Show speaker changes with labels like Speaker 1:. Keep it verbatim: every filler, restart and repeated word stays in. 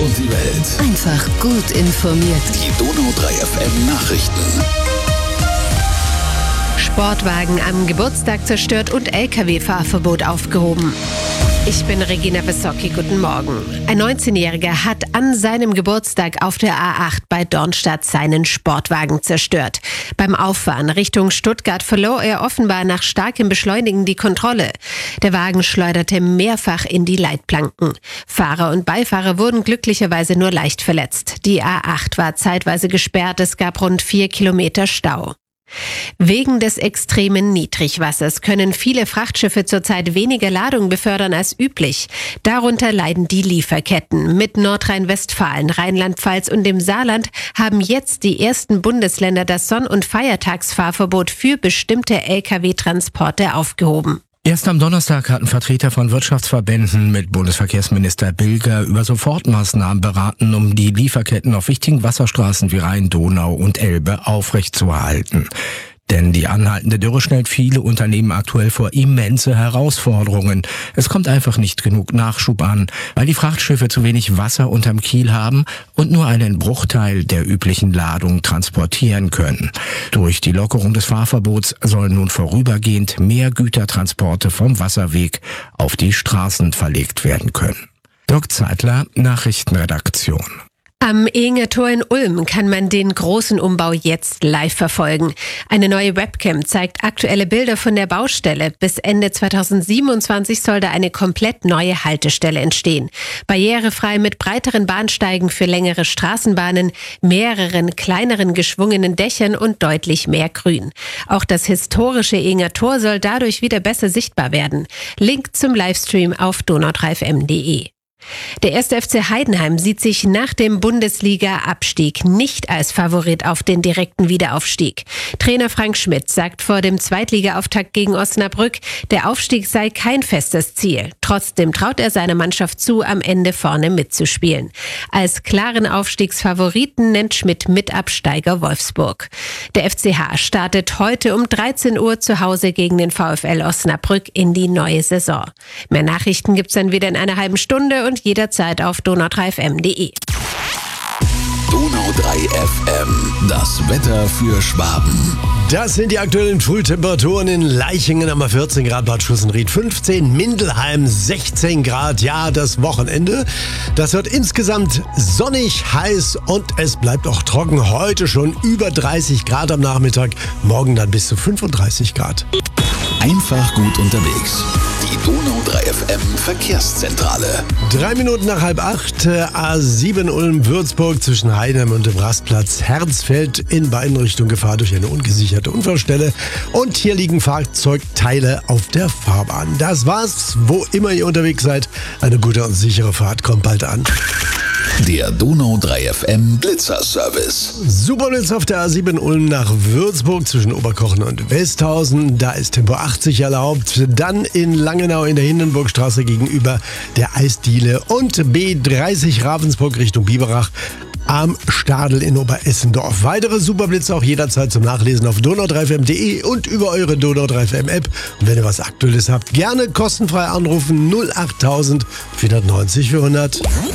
Speaker 1: und die Welt.
Speaker 2: Einfach gut informiert.
Speaker 1: Die Donau drei F M Nachrichten.
Speaker 3: Sportwagen am Geburtstag zerstört und L K W-Fahrverbot aufgehoben. Ich bin Regina Wissocki, guten Morgen. Ein neunzehnjähriger hat an seinem Geburtstag auf der A acht bei Dornstadt seinen Sportwagen zerstört. Beim Auffahren Richtung Stuttgart verlor er offenbar nach starkem Beschleunigen die Kontrolle. Der Wagen schleuderte mehrfach in die Leitplanken. Fahrer und Beifahrer wurden glücklicherweise nur leicht verletzt. Die A acht war zeitweise gesperrt, es gab rund vier Kilometer Stau. Wegen des extremen Niedrigwassers können viele Frachtschiffe zurzeit weniger Ladung befördern als üblich. Darunter leiden die Lieferketten. Mit Nordrhein-Westfalen, Rheinland-Pfalz und dem Saarland haben jetzt die ersten Bundesländer das Sonn- und Feiertagsfahrverbot für bestimmte L K W-Transporte aufgehoben.
Speaker 4: Erst am Donnerstag hatten Vertreter von Wirtschaftsverbänden mit Bundesverkehrsminister Bilger über Sofortmaßnahmen beraten, um die Lieferketten auf wichtigen Wasserstraßen wie Rhein, Donau und Elbe aufrechtzuerhalten. Denn die anhaltende Dürre stellt viele Unternehmen aktuell vor immense Herausforderungen. Es kommt einfach nicht genug Nachschub an, weil die Frachtschiffe zu wenig Wasser unterm Kiel haben und nur einen Bruchteil der üblichen Ladung transportieren können. Durch die Lockerung des Fahrverbots sollen nun vorübergehend mehr Gütertransporte vom Wasserweg auf die Straßen verlegt werden können. Dirk Zeitler, Nachrichtenredaktion.
Speaker 3: Am Ehinger Tor in Ulm kann man den großen Umbau jetzt live verfolgen. Eine neue Webcam zeigt aktuelle Bilder von der Baustelle. Bis Ende zweitausendsiebenundzwanzig soll da eine komplett neue Haltestelle entstehen. Barrierefrei mit breiteren Bahnsteigen für längere Straßenbahnen, mehreren kleineren geschwungenen Dächern und deutlich mehr Grün. Auch das historische Ehinger Tor soll dadurch wieder besser sichtbar werden. Link zum Livestream auf donau drei F M punkt de. Der erste F C Heidenheim sieht sich nach dem Bundesliga-Abstieg nicht als Favorit auf den direkten Wiederaufstieg. Trainer Frank Schmidt sagt vor dem Zweitliga-Auftakt gegen Osnabrück, der Aufstieg sei kein festes Ziel. Trotzdem traut er seiner Mannschaft zu, am Ende vorne mitzuspielen. Als klaren Aufstiegsfavoriten nennt Schmidt Mitabsteiger Wolfsburg. Der F C H startet heute um dreizehn Uhr zu Hause gegen den VfL Osnabrück in die neue Saison. Mehr Nachrichten gibt's dann wieder in einer halben Stunde und jederzeit auf donau drei F M punkt de.
Speaker 1: Donau drei F M, das Wetter für Schwaben.
Speaker 5: Das sind die aktuellen Frühtemperaturen in Leichingen am vierzehn Grad, Bad Schussenried fünfzehn, Mindelheim sechzehn Grad. Ja, das Wochenende, das wird insgesamt sonnig, heiß und es bleibt auch trocken. Heute schon über dreißig Grad am Nachmittag, morgen dann bis zu fünfunddreißig Grad.
Speaker 1: Einfach gut unterwegs. Die Donau drei F M Verkehrszentrale.
Speaker 5: Drei Minuten nach halb acht, A sieben Ulm-Würzburg zwischen Heidenheim und dem Rastplatz Herzfeld in beiden Richtungen Gefahr durch eine ungesicherte Unfallstelle. Und hier liegen Fahrzeugteile auf der Fahrbahn. Das war's, wo immer ihr unterwegs seid. Eine gute und sichere Fahrt kommt bald an.
Speaker 1: Der Donau drei F M Blitzer-Service.
Speaker 5: Superblitz auf der A sieben Ulm nach Würzburg zwischen Oberkochen und Westhausen. Da ist Tempo achtzig erlaubt. Dann in Langenau in der Hindenburgstraße gegenüber der Eisdiele. Und B dreißig Ravensburg Richtung Biberach am Stadel in Oberessendorf. Weitere Superblitze auch jederzeit zum Nachlesen auf donau drei F M punkt de und über eure Donau drei F M App. Und wenn ihr was Aktuelles habt, gerne kostenfrei anrufen null acht tausend vierhundertneunzig vierhundert.